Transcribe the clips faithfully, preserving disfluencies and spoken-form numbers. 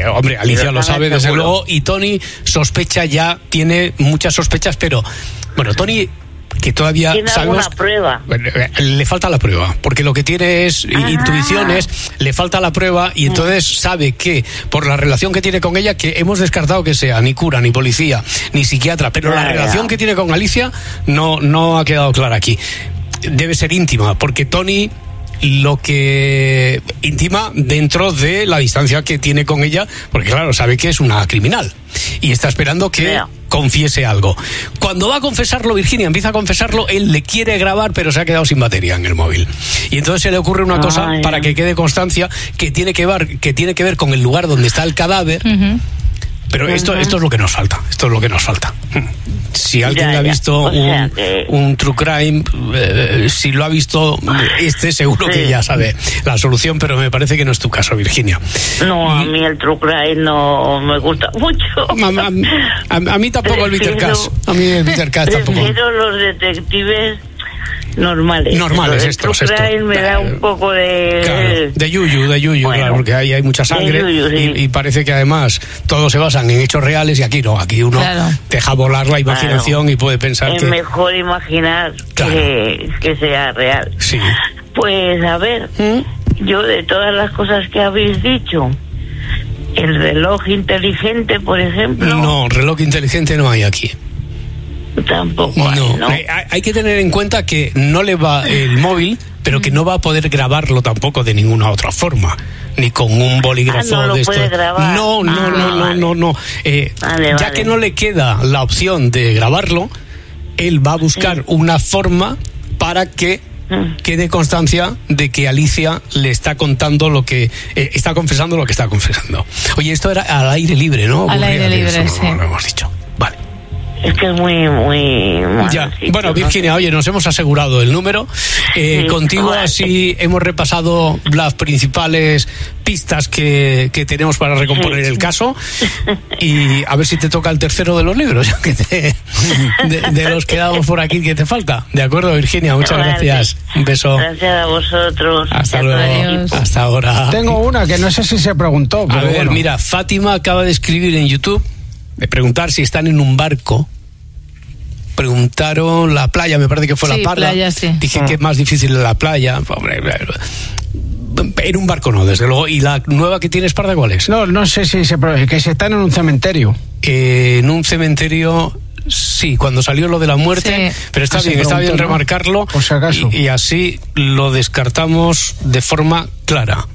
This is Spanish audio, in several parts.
Eh, hombre, Alicia lo sabe desde seguro. luego, y Tony sospecha ya, tiene muchas sospechas, pero bueno, Tony, que todavía ¿Tiene sabemos, alguna prueba? le falta la prueba, porque lo que tiene es Ah. intuiciones, le falta la prueba, y entonces sabe que por la relación que tiene con ella, que hemos descartado que sea ni cura, ni policía, ni psiquiatra, pero Ya, la ya. relación que tiene con Alicia no, no ha quedado clara aquí. Debe ser íntima, porque Tony lo que íntima dentro de la distancia que tiene con ella, porque claro, sabe que es una criminal y está esperando que Yeah. confiese algo. Cuando va a confesarlo, Virginia empieza a confesarlo, él le quiere grabar, pero se ha quedado sin batería en el móvil. Y entonces se le ocurre una Ah, cosa yeah. para que quede constancia que tiene que ver, que tiene que ver con el lugar donde está el cadáver. Ujú. Pero esto, Ujú. esto es lo que nos falta. Esto es lo que nos falta. Si alguien Ya, ha ya. visto O sea un, que- un true crime, eh, si lo ha visto este, seguro que Sí. ya sabe la solución, pero me parece que no es tu caso, Virginia. No, a mí el true crime no me gusta mucho. A, a- a- a mí tampoco el Bitter Cash. A mí el Bitter Cash tampoco. Prefiero los detectives normales. Normales Lo del estos, true crime estos. me da un poco de... Claro, de yuyu, de yuyu, Bueno, claro, porque ahí hay mucha sangre yuyu, sí. y, y parece que además todos se basan en hechos reales, y aquí no, aquí uno Claro. deja volar la imaginación Claro. y puede pensar Es que... mejor imaginar Claro. que, que sea real. Sí. Pues a ver, ¿Mm? yo de todas las cosas que habéis dicho, el reloj inteligente, por ejemplo, No, reloj inteligente no hay aquí. tampoco hay, No, ¿no? eh, hay hay que tener en cuenta que no le va el móvil, pero que no va a poder grabarlo tampoco de ninguna otra forma, ni con un bolígrafo Ah, no lo de esto. puede grabar. No, no, Ah, no, no, vale. no, no. Eh, Vale, ya vale. que no le queda la opción de grabarlo, él va a buscar una forma para que Mm. quede constancia de que Alicia le está contando lo que eh, está confesando lo que está confesando. Oye, esto era al aire libre, ¿no? Al aire Ocurría, libre, eso no- sí. no lo hemos dicho. Vale. Es que es muy, muy... Ya. malocito, Bueno, ¿no? Virginia, oye, nos hemos asegurado el número. Eh, Sí, contigo vale. así hemos repasado las principales pistas que, que tenemos para recomponer Sí. el caso, y a ver si te toca el tercero de los libros, ya que te- de, de los que damos por aquí que te falta. De acuerdo, Virginia, muchas Vale. gracias. Un beso. Gracias a vosotros. Hasta y a luego. todo el Adiós. equipo. Hasta ahora. Tengo una que no sé si se preguntó, A pero ver, bueno. mira, Fátima acaba de escribir en YouTube, de preguntar si están en un barco. Preguntaron la playa, me parece que fue Sí, la Parra. playa, sí. Dije Ah. que es más difícil la playa. Hombre, en un barco no, desde luego. ¿Y la nueva que tienes, Parra, cuál es? No, no sé si se pre- que se están en un cementerio. Eh, en un cementerio, sí, cuando salió lo de la muerte, Sí. pero está Ah, se bien, está bien preguntó, ¿no? remarcarlo. Por si acaso. Y, y así lo descartamos de forma clara.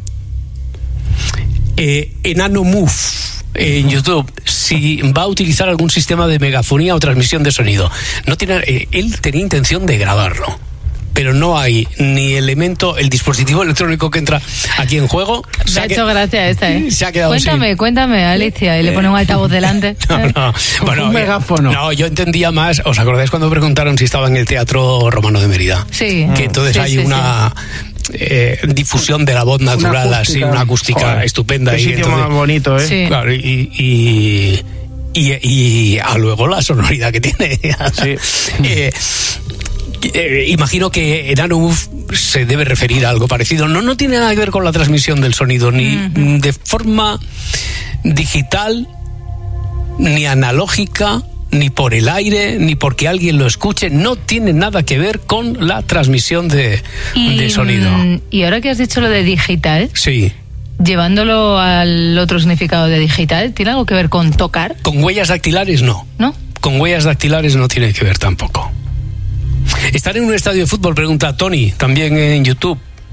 Eh, Enano Move en YouTube, si va a utilizar algún sistema de megafonía o transmisión de sonido. No tiene, eh, él tenía intención de grabarlo, pero no hay ni elemento, el dispositivo electrónico que entra aquí en juego. Me se ha ha que- hecho gracia esta, ¿eh? se ha quedado Cuéntame, sin- cuéntame, Alicia, y le pone un altavoz delante. No, ¿eh? no. Bueno, un eh, megáfono. No, yo entendía más. ¿Os acordáis cuando preguntaron si estaba en el Teatro Romano de Mérida? Sí. Que entonces Sí, hay sí, una eh, difusión de la voz natural, así, acústica. una acústica Joder, estupenda. Qué Y sitio entonces- más bonito, ¿eh? Sí. Claro, y, y, y, y a luego la sonoridad que tiene. Sí. Eh, eh, imagino que Enano Move se debe referir a algo parecido. No, no tiene nada que ver con la transmisión del sonido, ni Ujú. de forma digital, ni analógica, ni por el aire, ni porque alguien lo escuche. No tiene nada que ver con la transmisión de, de sonido. mm, y ahora que has dicho lo de digital, Sí. llevándolo al otro significado de digital, ¿tiene algo que ver con tocar? Con huellas dactilares no. ¿No? Con huellas dactilares no tiene que ver tampoco. ¿Estar en un estadio de fútbol? Pregunta Tony, también en YouTube.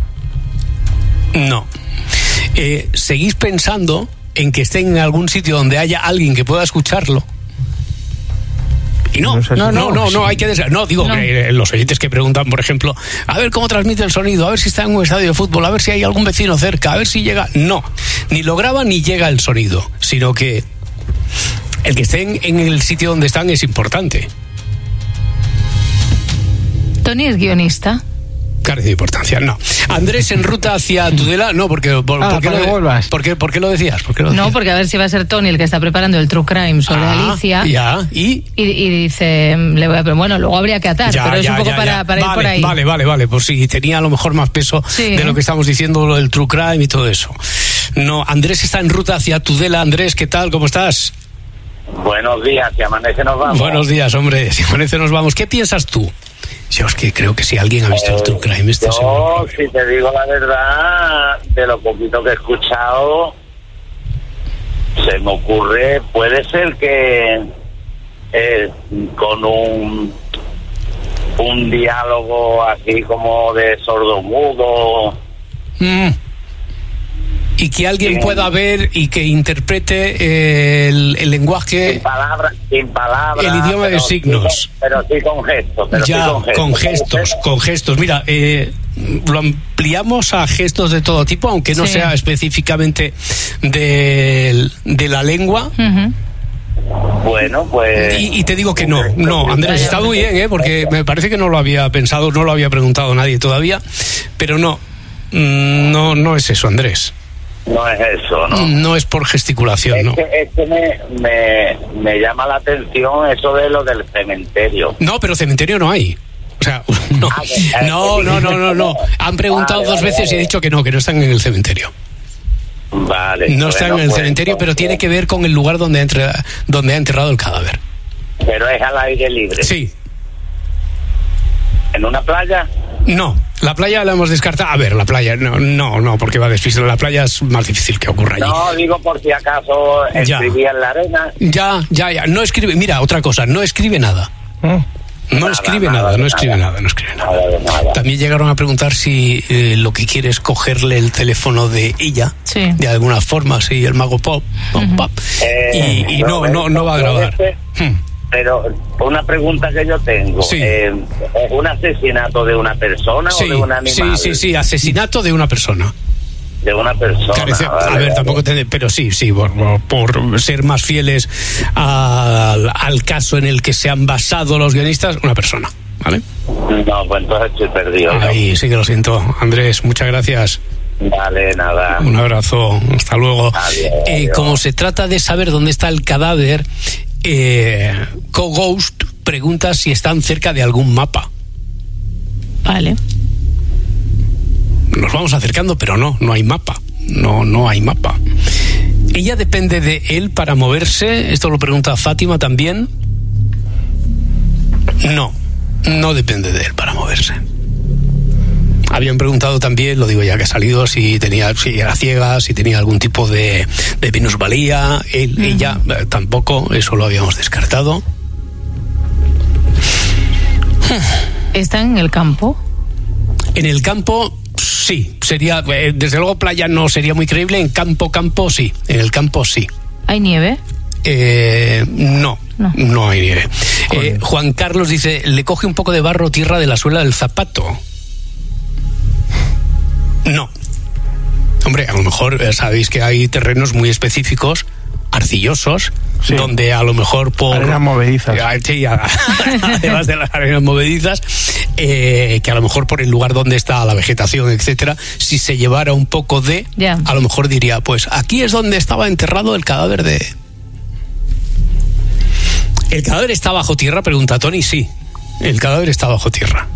No. Eh, ¿Seguís pensando en que estén en algún sitio donde haya alguien que pueda escucharlo? Y no, No sé si- no, no, no, no, hay que... des- No, digo No. que eh, los oyentes que preguntan, por ejemplo, a ver cómo transmite el sonido, a ver si está en un estadio de fútbol, a ver si hay algún vecino cerca, a ver si llega... No, ni lo graba ni llega el sonido, sino que el que estén en el sitio donde están es importante. Tony es guionista. Carece de importancia, no. Andrés en ruta hacia Tudela, no, porque... Por, Ah, ¿por qué para lo, que vuelvas. ¿por qué, por qué lo decías? ¿Por qué lo No, decías? porque a ver si va a ser Tony el que está preparando el True Crime sobre Ah, Alicia. Ya, y... Y, y dice, le voy a, pero bueno, luego habría que atar, Ya, pero es ya, un poco ya, para, ya. para ir vale, por ahí. Vale, vale, vale, pues sí, tenía a lo mejor más peso Sí. de lo que estamos diciendo, lo del True Crime y todo eso. no. Andrés está en ruta hacia Tudela. Andrés, ¿qué tal? ¿Cómo estás? Buenos días, si amanece nos vamos. Buenos días, hombre, si amanece nos vamos. ¿Qué piensas tú? Yo es que creo que si alguien ha visto eh, el True Crime, este yo, seguro. si te digo la verdad, de lo poquito que he escuchado, se me ocurre, puede ser que eh, con un un diálogo así como de sordomudo. Mm. Y que alguien Sí. pueda ver y que interprete eh, el, el lenguaje, Sin palabras, sin palabras. el idioma de pero signos. Sí, pero sí con gestos. Pero ya, sí con gestos. con gestos, con gestos. Mira, eh, lo ampliamos a gestos de todo tipo, aunque no Sí. sea específicamente de, de la lengua. Ujú. Bueno, pues... Y, y te digo que no, no, Andrés, está muy bien, ¿eh? Porque me parece que no lo había pensado, no lo había preguntado nadie todavía, pero no, mm, no, no es eso, Andrés. No es eso, ¿no? No es por gesticulación, Es no. que, es que me, me, me llama la atención eso de lo del cementerio. No, pero cementerio no hay. O sea, no, no, no, no, no, no. Han preguntado Vale, dos vale, veces y he vale. dicho que no, que no están en el cementerio. Vale. No bueno, están en el pues, cementerio, pero tiene que ver con el lugar donde ha, entre- donde ha enterrado el cadáver. Pero es al aire libre. Sí, ¿En una playa? no. La playa la hemos descartado. A ver, la playa, no, no, no, porque va a despistar. La playa es más difícil que ocurra allí. No, digo por si acaso Ya. escribía en la arena. Ya, ya, ya. No escribe. Mira, otra cosa, no escribe nada. No Nada, escribe nada, nada, no nada. escribe nada, no escribe nada. Nada de nada. También llegaron a preguntar si eh, lo que quiere es cogerle el teléfono de ella, Sí. de alguna forma, si el mago pop, pop, pop. Eh, y, y no, pero no, no va a esto grabar. puede ser- Hmm. Pero una pregunta que yo tengo. Sí. Eh, ¿Es un asesinato de una persona Sí, o de un sí, animal? sí, sí, asesinato de una persona. De una persona. Carece- a vale, ver, vale. tampoco te- pero sí, sí, por, por ser más fieles al, al caso en el que se han basado los guionistas, una persona, ¿vale? No, pues entonces estoy perdido. ¿no? Ahí sí que lo siento. Andrés, muchas gracias. Vale, nada. Un abrazo, hasta luego. Adiós, Eh, adiós. como se trata de saber dónde está el cadáver, eh, Co-Ghost pregunta si están cerca de algún mapa. Vale. Nos vamos acercando, pero no, no hay mapa. No, no hay mapa. ¿Ella depende de él para moverse? Esto lo pregunta Fátima también. No, no depende de él para moverse. Habían preguntado también, lo digo ya que ha salido, si tenía, si era ciega, si tenía algún tipo de, de minusvalía. Él, ella, eh, tampoco, eso lo habíamos descartado. ¿Está en el campo? En el campo, sí, sería, eh, desde luego playa no sería muy creíble, en campo, campo sí, en el campo sí. ¿Hay nieve? Eh, no, no, No. hay nieve. Eh, Juan Carlos dice, le coge un poco de barro o tierra de la suela del zapato. No. Hombre, a lo mejor eh, sabéis que hay terrenos muy específicos, arcillosos, Sí. donde a lo mejor por... Arenas movedizas. Eh, sí, a- además de las arenas movedizas, eh, que a lo mejor por el lugar donde está la vegetación, etcétera, si se llevara un poco de, Ya. a lo mejor diría, pues aquí es donde estaba enterrado el cadáver de... ¿El cadáver está bajo tierra? Pregunta Tony. Sí, el cadáver está bajo tierra.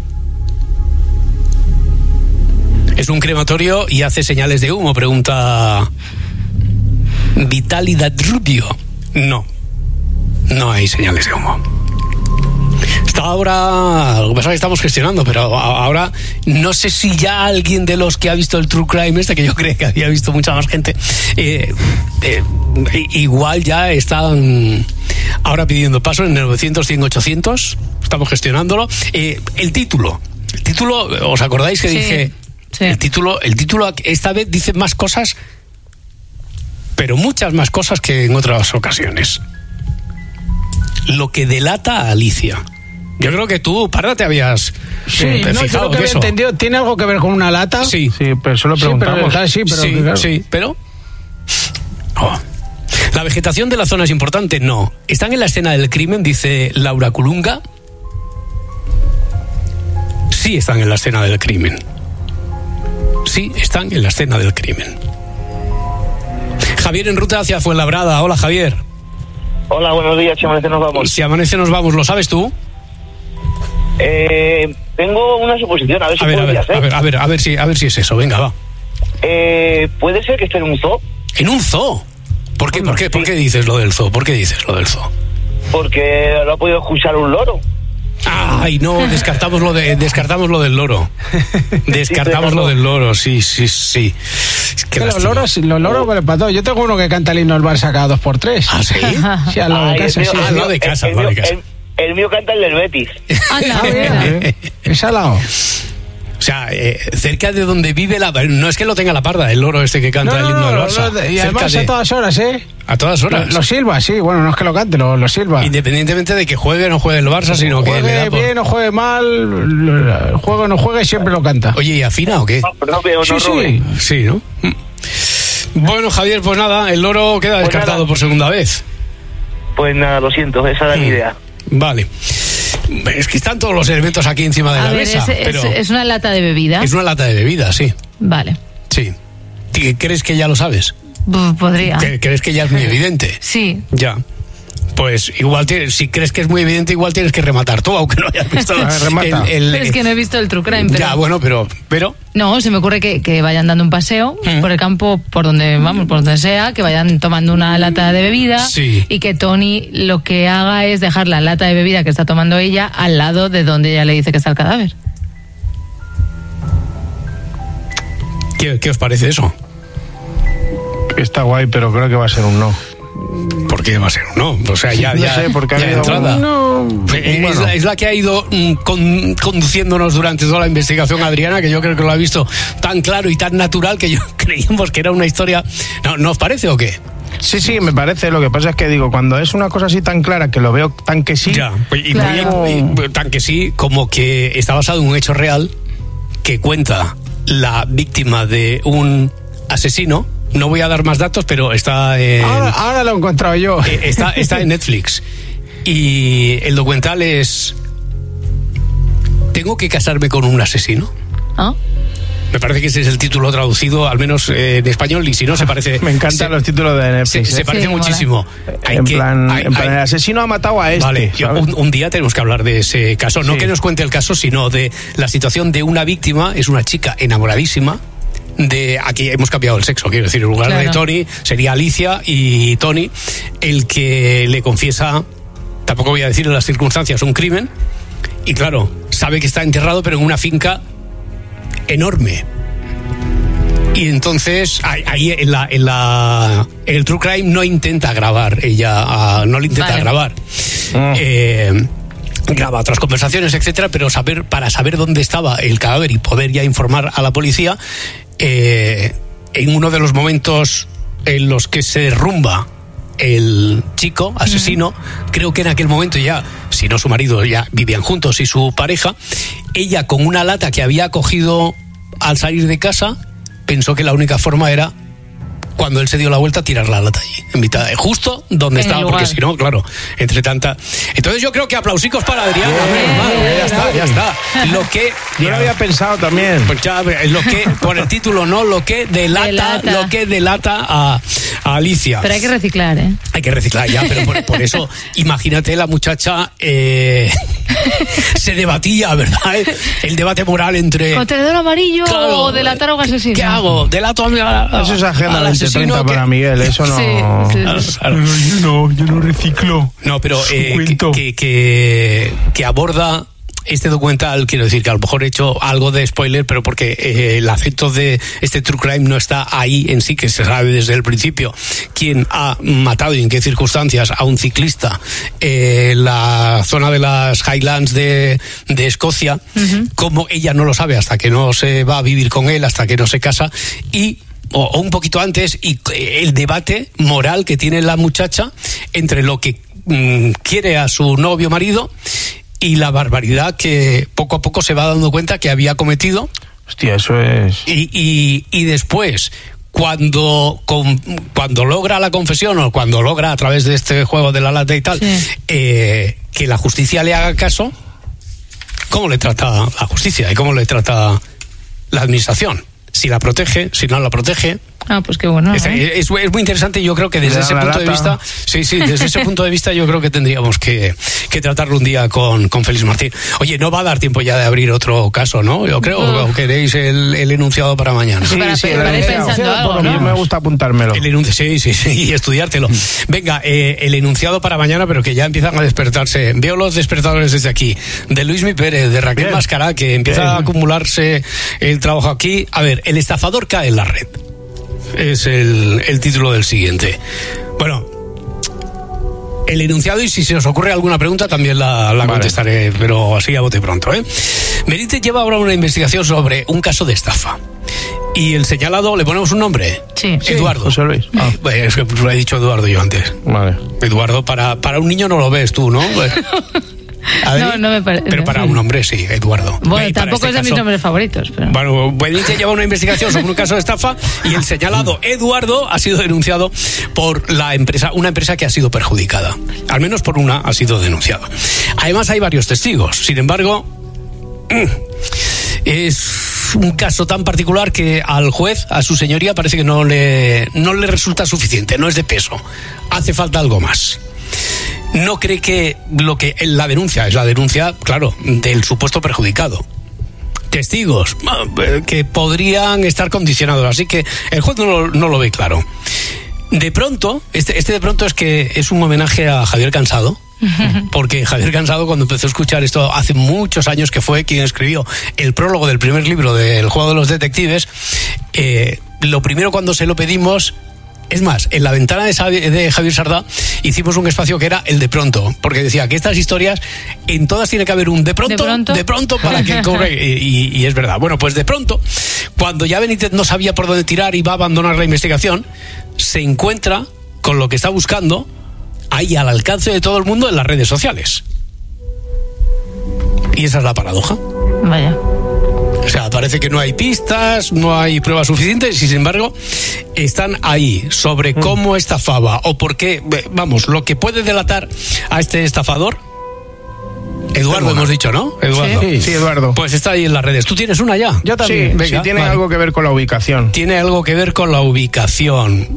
Es un crematorio y hace señales de humo, pregunta Vitalidad Rubio. No, no hay señales de humo. Hasta ahora, lo que pasa es que estamos gestionando, pero a- ahora no sé si ya alguien de los que ha visto el True Crime este, que yo creo que había visto mucha más gente, eh, eh, igual ya están ahora pidiendo paso en el novecientos, cien, ochocientos. Estamos gestionándolo. Eh, el título, el título, ¿os acordáis que Sí, dije? sí. El título, el título esta vez dice más cosas, pero muchas más cosas que en otras ocasiones. Lo que delata a Alicia. Yo creo que tú, para te habías Sí, eh, no, yo fijado lo que en había eso. entendido, ¿tiene algo que ver con una lata? Sí. Sí, pero eso lo Sí, preguntamos. pero, claro, sí, pero, sí, claro. sí, pero... Oh. ¿La vegetación de la zona es importante? No. ¿Están en la escena del crimen? Dice Laura Culunga. Sí están en la escena del crimen. Sí están en la escena del crimen. Javier en ruta hacia Fuenlabrada. Hola, Javier. Hola, buenos días, si amanece nos vamos. Si amanece nos vamos, ¿lo sabes tú? Eh, tengo una suposición, a ver si A ver, a podría ver, ser. a ver, a ver, a ver si, a ver si es eso. Venga, va. Eh, ¿Puede ser que esté en un zoo? ¿En un zoo? ¿Por qué, por qué, por qué dices lo del zoo? ¿Por qué dices lo del zoo? Porque lo ha podido escuchar un loro. Ay, no, descartamos lo de descartamos lo del loro. Descartamos lo del loro, sí, sí, sí. Que los loros, los loros vale para todo. Yo tengo uno que canta el himno del Barça cada dos por tres. ¿Ah, sí? Sí, al lado de Ay, casa, el sí. mío- Al lado de casa, el al lado de mío- casa. El, el mío canta el del Betis. Anda, Ah, mira, mira. es al lado. O sea, eh, cerca de donde vive la... No es que lo tenga la parda, el loro este que canta el himno del Barça. no, y Cerca además de- a todas horas, ¿eh? a todas horas. Lo, lo silba, sí. Bueno, no es que lo cante, lo, lo silba. Independientemente de que juegue o no juegue el Barça, sino que le Juegue da por... bien o juegue mal, lo- juegue o no juegue, siempre lo canta. Oye, ¿y afina o qué? No, robe o no Sí, robe. sí. Sí, ¿no? Mm. Bueno, Javier, pues nada, el loro queda Pues descartado nada. por segunda vez. Pues nada, lo siento, esa era mi idea. Vale. Es que están todos los elementos aquí encima de A la ver, mesa, es, es- pero es una lata de bebida. es una lata de bebida, sí. Vale. Sí. ¿Qué- ¿Crees que ya lo sabes? B- Podría. ¿Qué- ¿Crees que ya es muy evidente? Sí. Ya. Pues igual, tienes- si crees que es muy evidente, igual tienes que rematar tú, aunque no hayas visto A ver, remata. el- el- Pero es que no he visto el True Crime. Pero... Ya, bueno, pero... pero No, se me ocurre que, que vayan dando un paseo Mm. por el campo, por donde vamos, por donde sea, que vayan tomando una lata de bebida Sí. y que Tony lo que haga es dejar la lata de bebida que está tomando ella al lado de donde ella le dice que está el cadáver. ¿qué, qué os parece eso? Está guay, pero creo que va a ser un no. ¿Por qué va a ser un no? O sea, ya, No ya, sé, porque ha ya de habido entrada. un no. Es, Bueno. la, es la que ha ido mm, con- conduciéndonos durante toda la investigación, Adriana, que yo creo que lo ha visto tan claro y tan natural que yo creíamos que era una historia. ¿No, ¿no os parece o qué? Sí, sí, me parece. Lo que pasa es que digo, cuando es una cosa así tan clara que lo veo tan que sí. Ya, pues, y Claro. muy- y- tan que sí, como que está basado en un hecho real que cuenta la víctima de un asesino. No voy a dar más datos, pero está en, Ahora, ahora lo he encontrado yo. eh, está, está en Netflix. Y el documental es... ¿Tengo que casarme con un asesino? ¿Ah? Me parece que ese es el título traducido, al menos eh, en español, y si no, se parece... Me encantan se- los títulos de Se, Netflix. se ¿eh? parece Sí, mola. muchísimo. Hay en que- plan, hay- en plan hay- el asesino ha matado a este. Vale, yo- ¿sabes? un, un día tenemos que hablar de ese caso. No Sí. que nos cuente el caso, sino de la situación de una víctima. Es una chica enamoradísima. De aquí hemos cambiado el sexo, quiero decir, en lugar Claro. de Tony sería Alicia y Tony el que le confiesa, tampoco voy a decir en las circunstancias, un crimen. Y claro, sabe que está enterrado, pero en una finca enorme. Y entonces ahí- ahí en la, en la en el True Crime no intenta grabar ella, ah, no le intenta Vale. grabar. Mm. Eh, graba otras conversaciones, etcétera, pero saber para saber dónde estaba el cadáver y poder ya informar a la policía, eh, en uno de los momentos en los que se derrumba el chico asesino, creo que en aquel momento ya, si no su marido, ya vivían juntos y su pareja, ella con una lata que había cogido al salir de casa, pensó que la única forma era, cuando él se dio la vuelta, tirar la lata allí, en mitad, de- justo donde En el estaba, porque lugar. si no, claro, entre tanta... Entonces yo creo que aplausicos para Adriana, menos mal, ya está, ya está. Lo que... Yo lo había pensado también. Pues ya, lo que, por el título, ¿no? Lo que delata, Delata. lo que delata a, a Alicia. Pero hay que reciclar, ¿eh? Hay que reciclar ya, pero por, por eso, imagínate, la muchacha eh, se debatía, ¿verdad? El debate moral entre... ¿Contenedor amarillo Claro, o delatar a un asesino? ¿Qué hago? ¿Delato a mi a- Eso es agenda al veinte treinta asesino para que- Miguel, eso no. Sí, sí, Claro, sí. claro. yo no, yo no reciclo. No, pero Su eh, que, cuento. que, que, que aborda este documental, quiero decir que a lo mejor he hecho algo de spoiler, pero porque eh, el acento de este True Crime no está ahí en sí, que se sabe desde el principio quién ha matado y en qué circunstancias a un ciclista en la zona de las Highlands de, de Escocia, como ella no lo sabe hasta que no se va a vivir con él, hasta que no se casa, y o, o un poquito antes, y el debate moral que tiene la muchacha entre lo que mm, quiere a su novio marido y la barbaridad que poco a poco se va dando cuenta que había cometido, Hostia, eso es. y, y, y después cuando con, cuando logra la confesión o cuando logra a través de este juego de la lata y tal, Sí. eh, que la justicia le haga caso, ¿cómo le trata la justicia y cómo le trata la administración? Si la protege, si no la protege. Ah, pues qué bueno. Es, ¿eh? es, es muy interesante y yo creo que desde ese punto de vista, sí, sí, desde ese punto de vista yo creo que tendríamos que, que tratarlo un día con, con Félix Martín. Oye, no va a dar tiempo ya de abrir otro caso, ¿no? Yo creo, uh. o queréis el, el enunciado para mañana. Sí, para, sí, para ir pensando algo, por ¿no? mí me gusta apuntármelo. El enunciado, sí, sí, sí, y estudiártelo. Venga, eh, el enunciado para mañana, pero que ya empiezan a despertarse. Veo los despertadores desde aquí. De Luismi Pérez, de Raquel Bien. Mascará, que empieza Bien. a acumularse el trabajo aquí. A ver, el estafador cae en la red. Es el, el título del siguiente. Bueno, el enunciado, y si se os ocurre alguna pregunta también la, la vale. contestaré, pero así a bote pronto, ¿eh? Benítez lleva ahora una investigación sobre un caso de estafa. Y el señalado, ¿le ponemos un nombre? Sí. Eduardo. José Luis. Ah. Eh, es que lo he dicho Eduardo yo antes. Vale. Eduardo, para, para un niño no lo ves tú, ¿no? No, no me parece. Pero para un hombre sí, Eduardo. Bueno, y tampoco este es de caso, mis nombres favoritos. Pero... Bueno, Benítez lleva una investigación sobre un caso de estafa y el señalado Eduardo ha sido denunciado por la empresa, una empresa que ha sido perjudicada. Al menos por una ha sido denunciado. Además hay varios testigos. Sin embargo, es un caso tan particular que al juez, a su señoría, parece que no le, no le resulta suficiente, no es de peso. Hace falta algo más. No cree que lo que la denuncia es la denuncia, claro, del supuesto perjudicado. Testigos que podrían estar condicionados, así que el juez no lo, no lo ve claro. De pronto, este, este de pronto es que es un homenaje a Javier Cansado, porque Javier Cansado, cuando empezó a escuchar esto hace muchos años, que fue quien escribió el prólogo del primer libro del Juego de los Detectives, eh, lo primero cuando se lo pedimos... Es más, en la ventana de Javier Sardá hicimos un espacio que era el de pronto, porque decía que estas historias, en todas tiene que haber un de pronto, de pronto, de pronto para que cobre, y, y es verdad. Bueno, pues de pronto, cuando ya Benítez no sabía por dónde tirar y va a abandonar la investigación, se encuentra con lo que está buscando ahí al alcance de todo el mundo en las redes sociales. Y esa es la paradoja. Vaya. O sea, parece que no hay pistas, no hay pruebas suficientes, y sin embargo están ahí sobre cómo estafaba o por qué, vamos, lo que puede delatar a este estafador. Eduardo, hemos dicho, ¿no? Eduardo. Sí, sí, Eduardo. Pues está ahí en las redes. ¿Tú tienes una ya? Yo también. Sí, venga, sí tiene vale. algo que ver con la ubicación. Tiene algo que ver con la ubicación.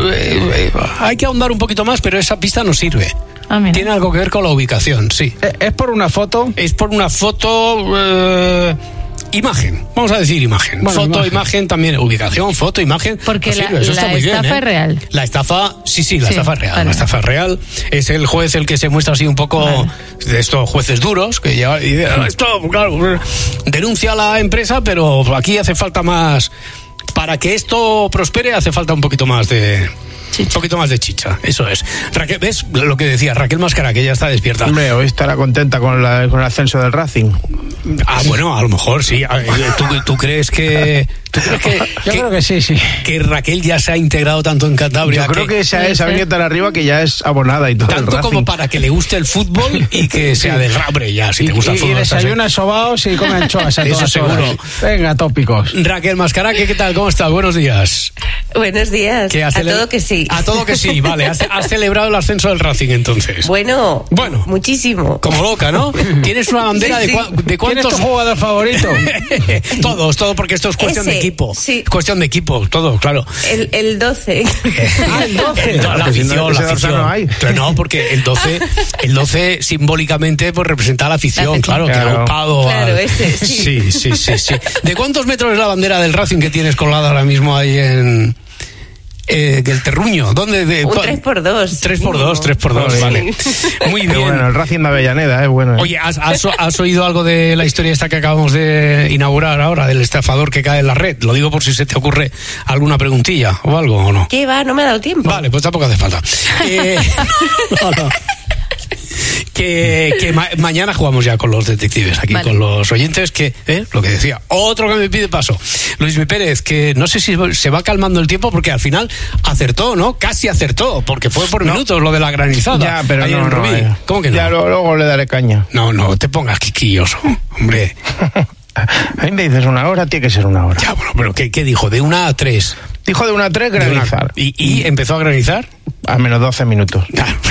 Hay que ahondar un poquito más, pero esa pista no sirve. Ah, mira. Tiene algo que ver con la ubicación, sí. ¿Es por una foto? Es por una foto... Eh, imagen, vamos a decir imagen. Bueno, foto, imagen. imagen, también ubicación, foto, imagen. Porque pues la, sirve, eso la está muy estafa bien, ¿eh? es real. La estafa, sí, sí, la Sí, estafa es real. vale. La estafa es real. Es el juez el que se muestra así un poco Vale. de estos jueces duros, que ya, y de, esto, claro, denuncia a la empresa, pero aquí hace falta más. Para que esto prospere hace falta un poquito más de... Chicha. Un poquito más de chicha, eso es. Raquel, ¿ves lo que decía Raquel Mascará, que ya está despierta? Hombre, hoy estará contenta con, la, con el ascenso del Racing. Ah, bueno, a lo mejor sí. ¿Tú, tú crees que...? ¿Tú crees que, Yo que, creo que sí, sí. que Raquel ya se ha integrado tanto en Cantabria? Yo creo que, que se, ha, sí, se ha sí. venido tan arriba que ya es abonada y todo el tanto Racing. como para que le guste el fútbol y que sea del rabre ya, si y, te gusta el y, fútbol. y desayuna sobaos y come anchoas a Eso todas seguro. horas. Venga, tópicos. Raquel Mascará, ¿qué, ¿qué tal? ¿Cómo estás? Buenos días. Buenos días. ¿Qué, has a cele- todo que sí. A todo que sí, vale. Has, has celebrado el ascenso del Racing entonces. Bueno, Bueno. muchísimo. Como loca, ¿no? ¿Tienes una bandera Sí, de, sí. cua- de ¿Quién es cuántos...? tu jugador favorito? Todos, todo, porque esto es cuestión de Ese, equipo. sí. Cuestión de equipo, todo, claro. El, el doce. Ah, el doce. La Claro, que si no, afición, ese la dorsal afición. no hay. Claro, no, porque el doce, el doce simbólicamente pues representa a la afición, La afición. claro, que ha Claro. optado Claro, al- ese, sí. sí, sí, sí, sí. ¿De cuántos metros es la bandera del Racing que tienes colgada ahora mismo ahí en eh, del Terruño? ¿Dónde? De, Un cua- tres por dos. tres por dos, tres por dos, Joder. vale. Muy Qué bien. bueno, el Racing de Avellaneda, es bueno. ¿eh? Oye, ¿has, has, has oído algo de la historia esta que acabamos de inaugurar ahora, del estafador que cae en la red? Lo digo por si se te ocurre alguna preguntilla o algo, ¿o no? ¿Qué va? No me ha dado tiempo. Vale, pues tampoco hace falta. Eh, no, no. Que, que ma- mañana jugamos ya con los detectives, aquí Vale. con los oyentes, que, ¿eh? Lo que decía, otro que me pide paso. Luis Mi Pérez, que no sé si se va calmando el tiempo porque al final acertó, ¿no? Casi acertó, porque fue por No. minutos lo de la granizada. Ya, pero ahí no, en no, Rubí. eh. ¿Cómo que no? Ya lo- luego le daré caña. No, no, te pongas quiquilloso, hombre. A mí me dices una hora, tiene que ser una hora. Ya, bueno, pero ¿qué, qué dijo? De una a tres. Dijo de una a tres De una- granizar. ¿Y, y empezó a granizar? A menos doce minutos. Ah,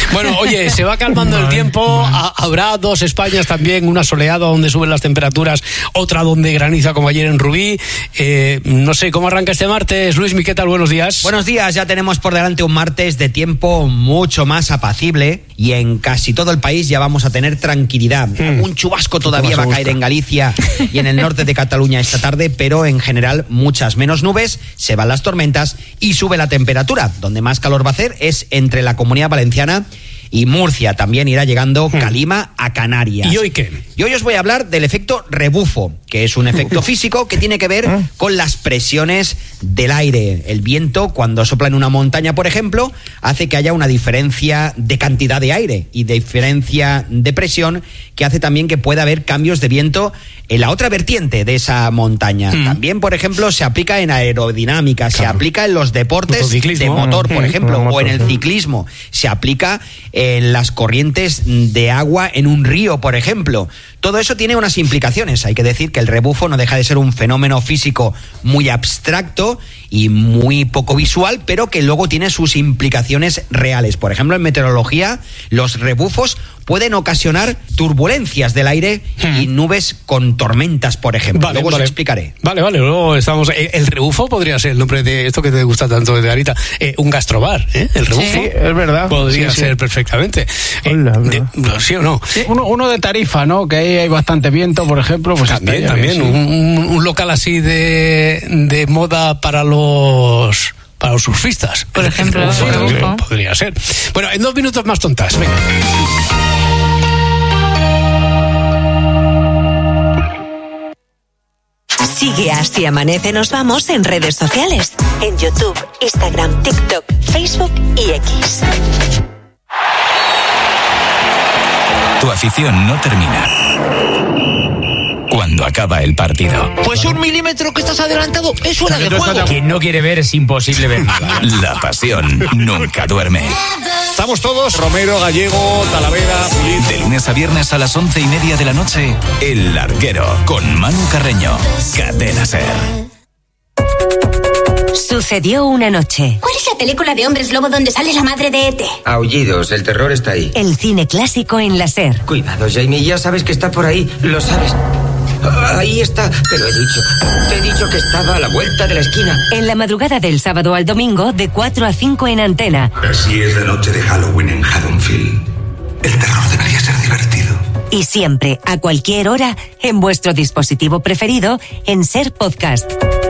Bueno, oye, se va calmando el tiempo. Ha- habrá dos Españas también, una soleada donde suben las temperaturas, otra donde graniza como ayer en Rubí. Eh, no sé, ¿cómo arranca este martes? Luis, ¿qué tal? Buenos días. Buenos días, ya tenemos por delante un martes de tiempo mucho más apacible y en casi todo el país ya vamos a tener tranquilidad. Mm. Un chubasco todavía va a caer en Galicia y en el norte de Cataluña esta tarde, pero en general muchas menos nubes, se van las tormentas y sube la temperatura. Donde más calor va a hacer es entre la Comunidad Valenciana y Murcia. También irá llegando Calima a Canarias. ¿Y hoy qué? Y hoy os voy a hablar del efecto rebufo, que es un efecto físico que tiene que ver con las presiones del aire. El viento, cuando sopla en una montaña, por ejemplo, hace que haya una diferencia de cantidad de aire y diferencia de presión, que hace también que pueda haber cambios de viento en la otra vertiente de esa montaña. Mm. También, por ejemplo, se aplica en aerodinámica, se aplica en los deportes Motociclismo. de motor, por Mm. ejemplo, Mm. o en el ciclismo. Se aplica en las corrientes de agua en un río, por ejemplo. Todo eso tiene unas implicaciones. Hay que decir que el rebufo no deja de ser un fenómeno físico muy abstracto y muy poco visual, pero que luego tiene sus implicaciones reales. Por ejemplo, en meteorología, los rebufos pueden ocasionar turbulencias del aire y nubes con tormentas, por ejemplo. Vale, luego vale. os explicaré. Vale, vale, luego estamos. El, el rebufo podría ser el nombre de esto que te gusta tanto de ahorita. Eh, un gastrobar, ¿eh? El rebufo. Sí, es verdad. Podría Sí, sí. ser perfectamente. Eh, Hola, de- ¿verdad? no, ¿sí o no? Uno, uno de Tarifa, ¿no? Que ahí hay bastante viento, por ejemplo. Pues También, estaría también. bien, sí. Un, un- un local así de, de moda para los. Para los surfistas. Por ejemplo, El rebufo, el podría- rebufo. podría ser. Bueno, en dos minutos más tontas. Venga. Sigue a Si Amanece Nos Vamos en redes sociales. En YouTube, Instagram, TikTok, Facebook y X. Tu afición no termina cuando acaba el partido. Pues un milímetro que estás adelantado es fuera de juego. Quien no quiere ver es imposible ver nada. La pasión nunca duerme. Estamos todos, Romero, Gallego, Talavera, Pulido. De lunes a viernes a las once y media de la noche, El Larguero, con Manu Carreño. Cadena Ser. Sucedió una noche. ¿Cuál es la película de hombres lobo donde sale la madre de E T? Aullidos, el terror está ahí. El cine clásico en la Ser. Cuidado, Jamie, ya sabes que está por ahí, lo sabes. Ahí está, te lo he dicho. Te he dicho que estaba a la vuelta de la esquina. En la madrugada del sábado al domingo, de cuatro a cinco en Antena. Así es la noche de Halloween en Haddonfield. El terror debería ser divertido. Y siempre, a cualquier hora, en vuestro dispositivo preferido, en Ser Podcast.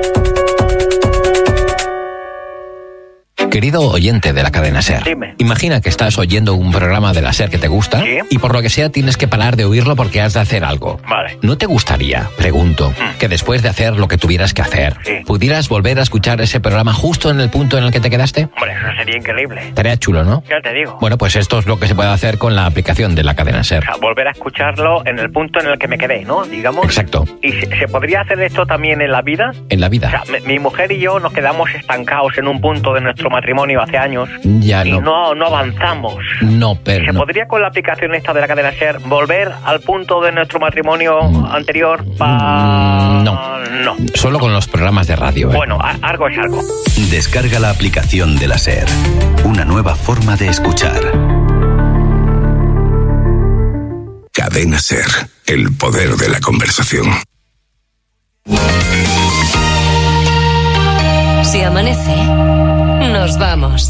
Querido oyente de la cadena SER, Dime. imagina que estás oyendo un programa de la SER que te gusta ¿Sí? y por lo que sea tienes que parar de oírlo porque has de hacer algo. Vale. ¿No te gustaría, pregunto, que después de hacer lo que tuvieras que hacer, Sí. pudieras volver a escuchar ese programa justo en el punto en el que te quedaste? Hombre, eso sería increíble. Estaría chulo, ¿no? Ya te digo. Bueno, pues esto es lo que se puede hacer con la aplicación de la cadena SER. O sea, volver a escucharlo en el punto en el que me quedé, ¿no? Digamos. Exacto. ¿Y se, se podría hacer esto también en la vida? En la O sea, vida. mi, mi mujer y yo nos quedamos estancados en un punto de nuestro matrimonio hace años Ya y no. no, no avanzamos. No, pero ¿Se no. podría con la aplicación esta de la cadena SER volver al punto de nuestro matrimonio anterior? Pa... No. No. Solo con los programas de radio. ¿eh? Bueno, a- algo es algo. Descarga la aplicación de la SER. Una nueva forma de escuchar. Cadena Ser, el poder de la conversación. Si amanece, nos vamos.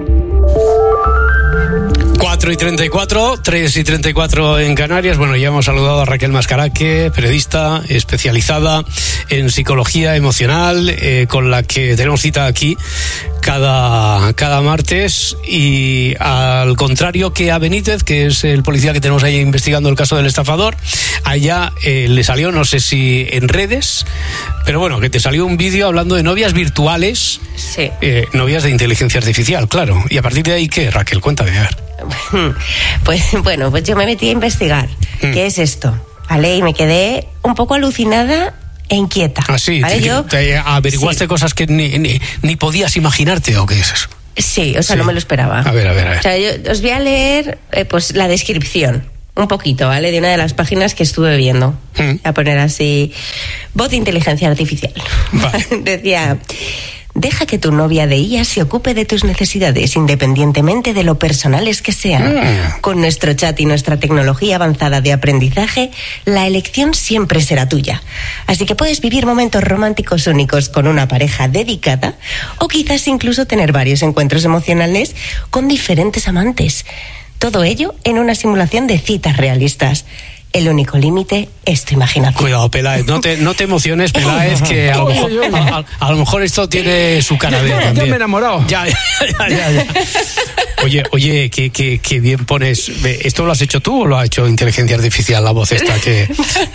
cuatro y treinta y cuatro, tres y treinta y cuatro en Canarias. Bueno, ya hemos saludado a Raquel Mascaraque, periodista especializada en psicología emocional, eh, con la que tenemos cita aquí cada, cada martes. Y al contrario que a Benítez, que es el policía que tenemos ahí investigando el caso del estafador, allá eh, le salió, no sé si en redes, pero bueno, que te salió un vídeo hablando de novias virtuales, Sí. eh, novias de inteligencia artificial, claro. Y a partir de ahí, ¿qué, Raquel? Cuéntame, a ver. Pues bueno, pues yo me metí a investigar qué es esto, ¿vale? Y me quedé un poco alucinada e inquieta. Ah, sí, ¿vale? te, Yo, te averiguaste sí. cosas que ni, ni, ni podías imaginarte, ¿o qué es eso? Sí, o sea, Sí. no me lo esperaba. A ver, a ver, a ver. O sea, yo os voy a leer eh, pues la descripción, un poquito, ¿vale? De una de las páginas que estuve viendo. Mm. Voy a poner así, voz de inteligencia artificial. Vale. Decía, Deja que tu novia de I A se ocupe de tus necesidades, independientemente de lo personales que sean. Mm. Con nuestro chat y nuestra tecnología avanzada de aprendizaje, la elección siempre será tuya. Así que puedes vivir momentos románticos únicos con una pareja dedicada, o quizás incluso tener varios encuentros emocionales con diferentes amantes. Todo ello en una simulación de citas realistas. El único límite es tu imaginación. Cuidado, Peláez, no te, no te emociones, Peláez, que a lo, mejor, a, a, a lo mejor esto tiene su cara de también. Ya me he enamorado. Ya, ya, ya, ya. Oye, oye, que, que, que bien pones. ¿Esto lo has hecho tú o lo ha hecho inteligencia artificial, la voz esta que...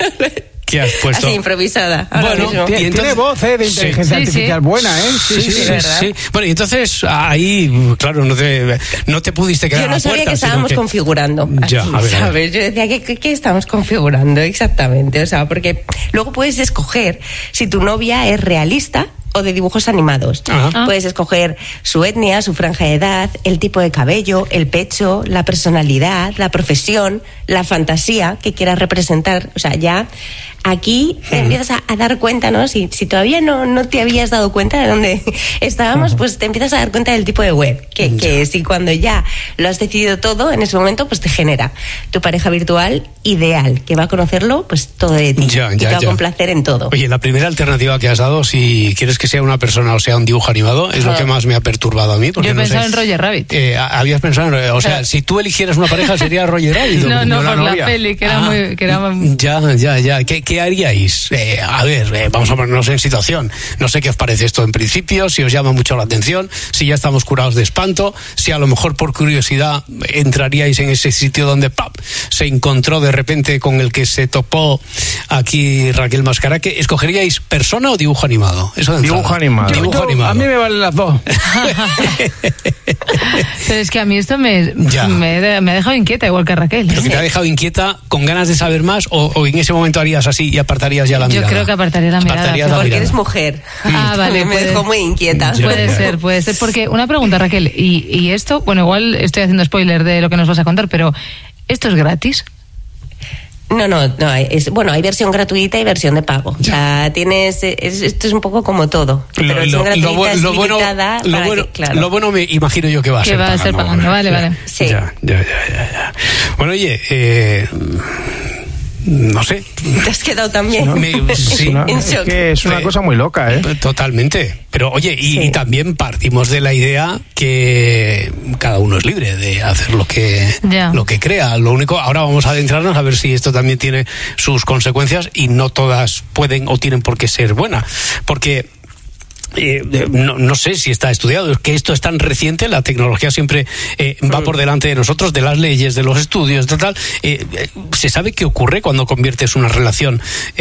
¿Qué has puesto? Así, improvisada. Bueno, mismo. Tiene, entonces, tiene voz eh, de inteligencia sí, artificial sí. buena, ¿eh? Sí, sí, sí, sí, sí. Bueno, y entonces ahí, claro, no te, no te pudiste quedar Yo no a la sabía puerta, que estábamos que... configurando. Ya, aquí, a ver, ¿sabes? a ver. Yo decía, ¿qué, qué, qué estamos configurando exactamente? O sea, porque luego puedes escoger si tu novia es realista o de dibujos animados. Ajá. Puedes escoger su etnia, su franja de edad, el tipo de cabello, el pecho, la personalidad, la profesión, la fantasía que quieras representar. O sea, ya aquí te empiezas a, a dar cuenta, ¿no? Si, si todavía no, no te habías dado cuenta de dónde estábamos, pues te empiezas a dar cuenta del tipo de web. Que, que si cuando ya lo has decidido todo, en ese momento, pues te genera tu pareja virtual ideal, que va a conocerlo, pues todo de ti. Ya, y ya, te va ya. a complacer en todo. Oye, la primera alternativa que has dado, si quieres que sea una persona o sea un dibujo animado, es lo que más me ha perturbado a mí. Porque Yo he no pensado sé, en Roger Rabbit. Eh, habías pensado en... O sea, si tú eligieras una pareja, ¿sería Roger Rabbit? No, no, la por la novia? peli, que era Ah, muy... Que era... Ya, ya, ya. ¿Qué, qué haríais? Eh, a ver, eh, vamos a ponernos en situación. No sé qué os parece esto en principio, si os llama mucho la atención, si ya estamos curados de espanto, si a lo mejor por curiosidad entraríais en ese sitio donde ¡pap! Se encontró de repente con el que se topó aquí Raquel Mascaraque. ¿Escogeríais persona o dibujo animado? Eso de Dibujo entrada. animado. Dibujo Yo- animado. A mí me valen las dos. Pero es que a mí esto me, Ya. me, me ha dejado inquieta, igual que a Raquel. ¿Pero que te ha dejado inquieta, con ganas de saber más, o, o en ese momento harías así y apartarías ya la Yo mirada? creo que apartaría la mirada. Apartarías la Porque mirada. eres mujer. Ah, vale. Me puede- dejó muy inquieta. Ya. Puede ser, puede ser. Porque una pregunta, Raquel, y, y esto, bueno, igual estoy haciendo spoiler de lo que nos vas a contar, pero ¿esto es gratis? No, no, no. Es, bueno, hay versión gratuita y versión de pago. O sea, tienes. Es, esto es un poco como todo. Pero Lo, versión lo- gratuita lo bu- es lo bueno, limitada lo, para bueno, que- claro. lo bueno me imagino yo que va a Que ser va a pagando. ser pagando, vale, Ya, vale. Sí. Ya, ya, ya, ya, ya. Bueno, oye, eh, no sé. Te has quedado también. Me- Es, sí, una, en es shock. que es una Eh, cosa muy loca, ¿eh? Totalmente. Pero oye, y, Sí. y también partimos de la idea que cada uno es libre de hacer lo que, Ya. lo que crea. Lo único, ahora vamos a adentrarnos a ver si esto también tiene sus consecuencias y no todas pueden o tienen por qué ser buenas. Porque Eh, no, no sé si está estudiado, es que esto es tan reciente, la tecnología siempre eh, va por delante de nosotros, de las leyes, de los estudios, de tal. Eh, eh, ¿Se sabe qué ocurre cuando conviertes una relación,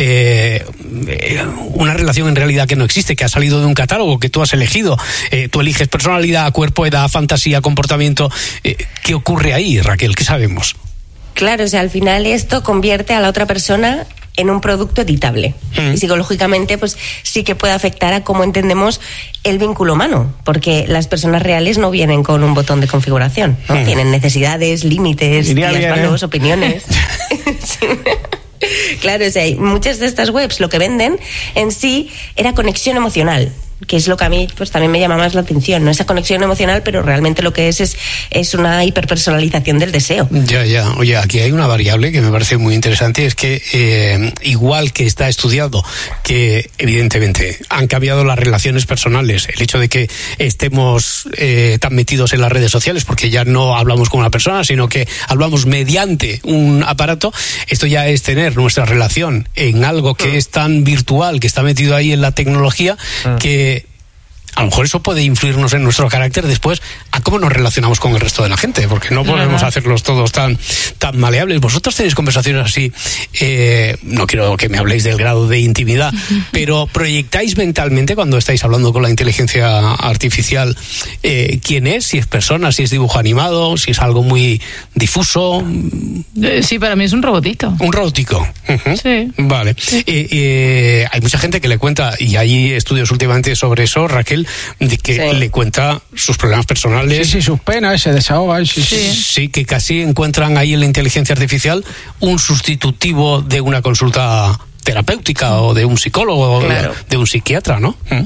eh, eh, una relación en realidad que no existe, que ha salido de un catálogo que tú has elegido? Eh, tú eliges personalidad, cuerpo, edad, fantasía, comportamiento. Eh, ¿Qué ocurre ahí, Raquel? ¿Qué sabemos? Claro, o sea, al final esto convierte a la otra persona en un producto editable. Mm. Y psicológicamente, pues sí que puede afectar a cómo entendemos el vínculo humano, porque las personas reales no vienen con un botón de configuración, ¿no? Mm. Tienen necesidades, límites, Iría días bien, malos, ¿eh? opiniones. Sí. Claro, o sea, muchas de estas webs lo que venden en sí era conexión emocional, que es lo que a mí pues también me llama más la atención, ¿no? Esa conexión emocional, pero realmente lo que es es, es una hiperpersonalización del deseo. Ya, ya. Oye, aquí hay una variable que me parece muy interesante, es que eh, igual que está estudiado que evidentemente han cambiado las relaciones personales, el hecho de que estemos eh, tan metidos en las redes sociales, porque ya no hablamos con una persona, sino que hablamos mediante un aparato, esto ya es tener nuestra relación en algo que es tan virtual, que está metido ahí en la tecnología, que a lo mejor eso puede influirnos en nuestro carácter después a cómo nos relacionamos con el resto de la gente, porque no podemos hacerlos todos tan, tan maleables. Vosotros tenéis conversaciones así, eh, no quiero que me habléis del grado de intimidad, pero proyectáis mentalmente cuando estáis hablando con la inteligencia artificial eh, quién es, si es persona, si es dibujo animado, si es algo muy difuso. Eh, sí, para mí es un robotito. Un robótico. Uh-huh. Sí. Vale. Eh, eh, hay mucha gente que le cuenta, y hay estudios últimamente sobre eso, Raquel, de que Sí. le cuenta sus problemas personales. Sí, sí, sus penas, se desahogan. Sí, sí. Sí. Sí, que casi encuentran ahí en la inteligencia artificial un sustitutivo de una consulta terapéutica o de un psicólogo Claro. o de, de un psiquiatra, ¿no? ¿Mm?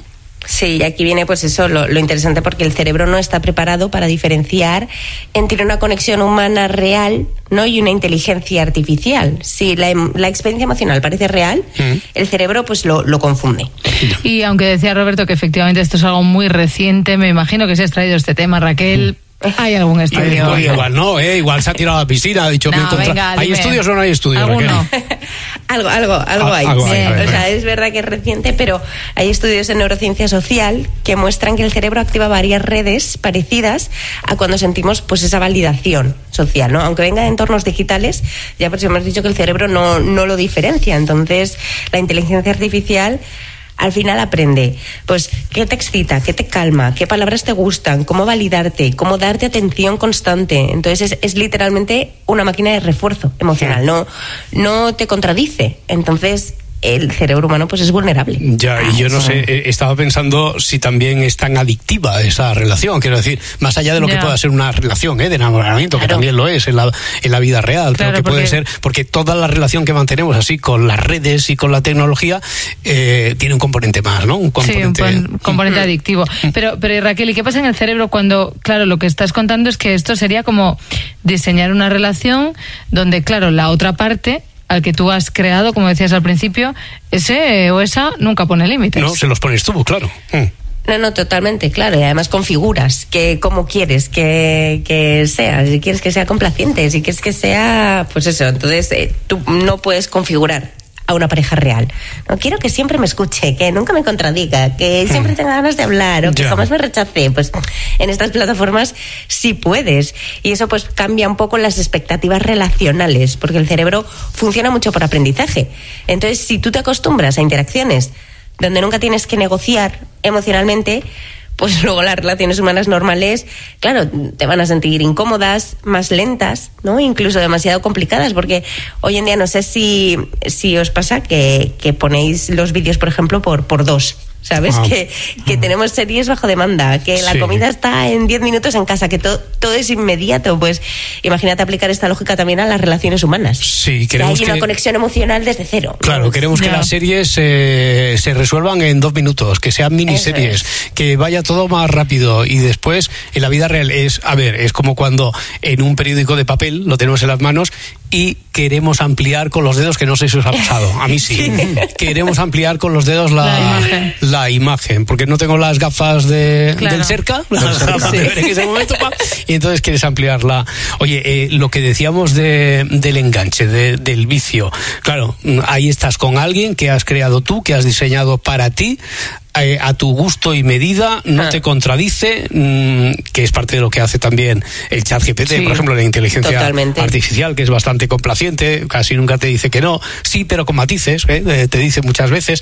Sí, y aquí viene pues eso, lo, lo interesante, porque el cerebro no está preparado para diferenciar entre una conexión humana real, ¿no?, y una inteligencia artificial. Si la, la experiencia emocional parece real, mm. el cerebro pues lo, lo confunde. Y aunque decía Roberto que efectivamente esto es algo muy reciente, me imagino que se ha extraído este tema, Raquel. ¿Hay algún estudio? Ay, igual no, ¿eh? Igual se ha tirado a la piscina, ha dicho... No, me contra... venga, ¿Hay dime. estudios o no hay estudios? ¿Alguno? algo, algo, algo Ah, hay. algo hay, Sí. a ver, O sea, a ver. es verdad que es reciente, pero hay estudios en neurociencia social que muestran que el cerebro activa varias redes parecidas a cuando sentimos pues esa validación social, ¿no? Aunque venga de entornos digitales, ya pues hemos dicho que el cerebro no, no lo diferencia. Entonces, la inteligencia artificial al final aprende, pues, qué te excita, qué te calma, qué palabras te gustan, cómo validarte, cómo darte atención constante. Entonces es, es literalmente una máquina de refuerzo emocional, no, no te contradice. Entonces el cerebro humano pues es vulnerable. Ya, y yo no sé, eh, estaba pensando si también es tan adictiva esa relación, quiero decir, más allá de lo Ya. que pueda ser una relación eh, de enamoramiento, Claro. que también lo es en la, en la vida real, Claro, pero que puede porque- ser, porque toda la relación que mantenemos así con las redes y con la tecnología eh, tiene un componente más, ¿no? Un componente... Sí, un pon- componente adictivo. Pero, pero Raquel, ¿y qué pasa en el cerebro cuando, claro, lo que estás contando es que esto sería como diseñar una relación donde, claro, la otra parte al que tú has creado, como decías al principio, ese o esa nunca pone límites. No, se los pones tú, claro. Mm. No, no, totalmente, claro. Y además configuras que cómo quieres que, que sea. Si quieres que sea complaciente, si quieres que sea, pues eso. Entonces eh, tú no puedes configurar a una pareja real. No quiero que siempre me escuche, que nunca me contradiga, que siempre tenga ganas de hablar o que Ya. jamás me rechace. Pues en estas plataformas sí puedes. Y eso pues cambia un poco las expectativas relacionales, porque el cerebro funciona mucho por aprendizaje. Entonces, si tú te acostumbras a interacciones donde nunca tienes que negociar emocionalmente, pues luego las relaciones humanas normales, claro, te van a sentir incómodas, más lentas, ¿no? Incluso demasiado complicadas, porque hoy en día no sé si, si os pasa que, que ponéis los vídeos, por ejemplo, por, por dos. ¿Sabes? Ah. Que, que tenemos series bajo demanda, que la Sí. comida está en diez minutos en casa, que to- todo es inmediato. Pues imagínate aplicar esta lógica también a las relaciones humanas. Sí, Que queremos hay una que... conexión emocional desde cero. Claro, queremos que Ya. las series eh, se resuelvan en dos minutos, que sean miniseries, que vaya todo más rápido y después en la vida real es, a ver, es como cuando en un periódico de papel lo tenemos en las manos y queremos ampliar con los dedos, que no sé si os ha pasado, a mí sí, queremos ampliar con los dedos la, La imagen. la imagen, porque no tengo las gafas de, Claro. del cerca, las gafas de ver en ese momento, pa, y entonces quieres ampliarla. Oye, eh, lo que decíamos de, del enganche, de- del vicio, claro, mm, ahí estás con alguien que has creado tú, que has diseñado para ti, eh, a tu gusto y medida, no Ah. te contradice, mm, que es parte de lo que hace también el chat G P T, Sí, por ejemplo, la inteligencia totalmente. artificial, que es bastante complaciente, casi nunca te dice que no, sí, pero con matices, ¿eh? Eh, te dice muchas veces.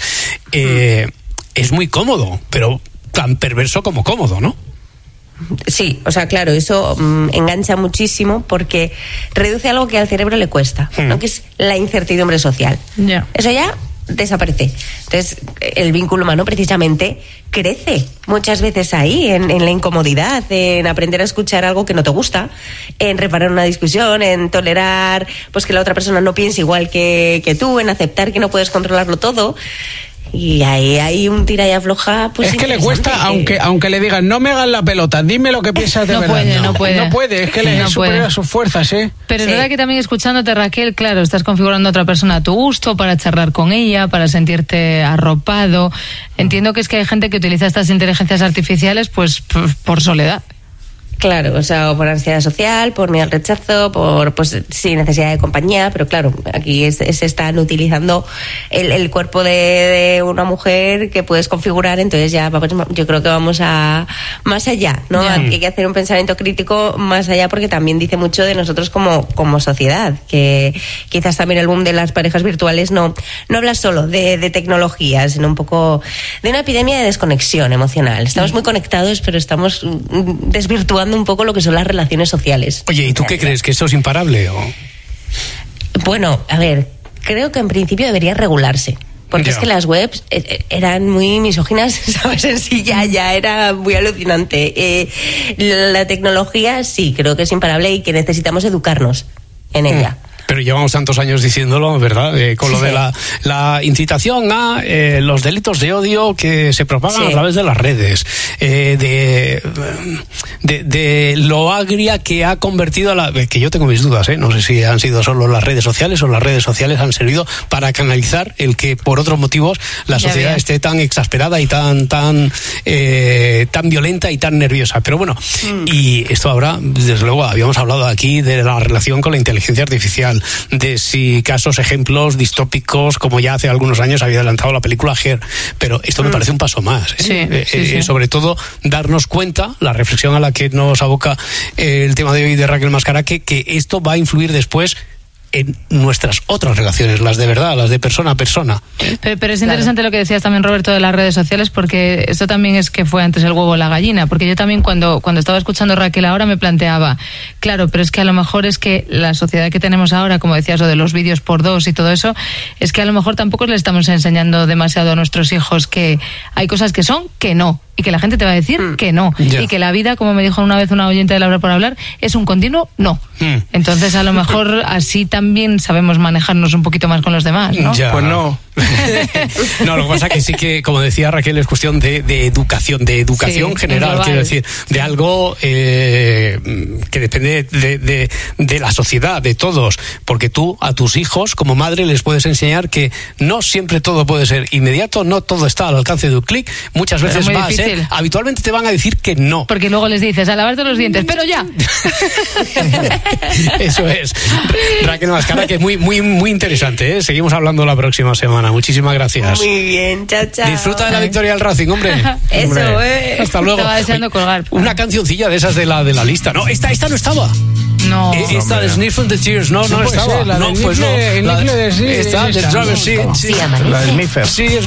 Eh, Es muy cómodo, pero tan perverso como cómodo, ¿no? Sí, o sea, claro, eso mm, engancha muchísimo porque reduce algo que al cerebro le cuesta, Hmm. ¿no? Que es la incertidumbre social. Ya. Eso ya desaparece. Entonces, el vínculo humano precisamente crece muchas veces ahí, en, en la incomodidad, en aprender a escuchar algo que no te gusta, en reparar una discusión, en tolerar pues que la otra persona no piense igual que, que tú, en aceptar que no puedes controlarlo todo. Y ahí hay un tira y afloja. Pues, es que le interesante, cuesta, que- aunque aunque le digan, no me hagas la pelota, dime lo que piensas de No verdad. puede, no puede. No puede, es que le No es superior puede. a sus fuerzas, ¿eh? Pero es Sí. verdad que también escuchándote, Raquel, claro, estás configurando a otra persona a tu gusto, para charlar con ella, para sentirte arropado. Entiendo que es que hay gente que utiliza estas inteligencias artificiales pues p- por soledad. Claro, o sea, o por ansiedad social, por miedo al rechazo, por, pues, sin necesidad de compañía, pero claro, aquí es- se están utilizando el, el cuerpo de, de una mujer que puedes configurar, entonces ya vamos, yo creo que vamos a más allá, ¿no? Ya. Aquí hay que hacer un pensamiento crítico más allá porque también dice mucho de nosotros como, como sociedad, que quizás también el boom de las parejas virtuales no, no habla solo de, de tecnología, sino un poco de una epidemia de desconexión emocional. Estamos muy conectados, pero estamos mm, desvirtuando un poco lo que son las relaciones sociales. Oye, ¿y tú qué crees? ¿Que esto es imparable? O... Bueno, a ver, creo que en principio debería regularse. Porque Ya. es que las webs eh, eh, eran muy misóginas, ¿sabes? En sí ya, ya era muy alucinante. Eh, la, la tecnología sí, creo que es imparable y que necesitamos educarnos en ella. Pero llevamos tantos años diciéndolo, ¿verdad? Eh, con lo sí. de la, la incitación a eh, los delitos de odio que se propagan sí. a través de las redes, eh, de, de, de lo agria que ha convertido a la... que yo tengo mis dudas, ¿eh? No sé si han sido solo las redes sociales o las redes sociales han servido para canalizar el que por otros motivos la ya sociedad bien. esté tan exasperada y tan tan eh, tan violenta y tan nerviosa. Pero bueno, mm. y esto ahora, desde luego, habíamos hablado aquí de la relación con la inteligencia artificial, de si casos, ejemplos distópicos, como ya hace algunos años había adelantado la película Her, pero esto me parece un paso más, ¿eh? Sí, eh, sí, eh, sí. Sobre todo, darnos cuenta, la reflexión a la que nos aboca eh, el tema de hoy de Raquel Mascara, que, que esto va a influir después en nuestras otras relaciones, las de verdad, las de persona a persona. Pero, pero es interesante claro. lo que decías también, Roberto, de las redes sociales, porque esto también es que fue antes el huevo o la gallina, porque yo también cuando, cuando estaba escuchando a Raquel ahora me planteaba, claro, pero es que a lo mejor es que la sociedad que tenemos ahora, como decías, lo de los vídeos por dos y todo eso, es que a lo mejor tampoco le estamos enseñando demasiado a nuestros hijos que hay cosas que son, que no. Y que la gente te va a decir mm. que no. Yeah. Y que la vida, como me dijo una vez una oyente de Laura por hablar, es un continuo no. Mm. Entonces, a lo mejor así también sabemos manejarnos un poquito más con los demás, ¿no? Ya. Pues no. No, lo que pasa es que sí que, como decía Raquel, es cuestión de, de educación, de educación sí, general, quiero decir, de algo eh, que depende de, de, de la sociedad, de todos, porque tú a tus hijos, como madre, les puedes enseñar que no siempre todo puede ser inmediato, no todo está al alcance de un clic, muchas veces va a ser, habitualmente te van a decir que no. Porque luego les dices, a lavarte los dientes, pero ya. Eso es. Raquel Mascara, que es muy, muy, muy interesante, ¿eh? Seguimos hablando la próxima semana. Muchísimas gracias. Muy bien, chao, chao. Disfruta de la victoria del Racing, hombre. Eso, hombre. eh. Hasta luego. Estaba deseando colgar. Una cancioncilla de esas de la, de la lista. No, esta, esta no estaba. No. Eh, esta de Sniff from the Tears, no, no, no estaba. Ser, la no, del pues Nifle, no. el La, Nifle de sí, esta, de Travis, sí. Sí, Sí, amanece. La del Mifer. sí, es